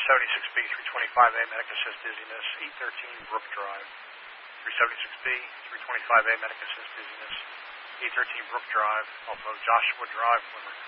376B, 325A, medic assist dizziness, 813 Brook Drive. 376B, 325A, medic assist dizziness, 813 Brook Drive, also Joshua Drive, Limerick.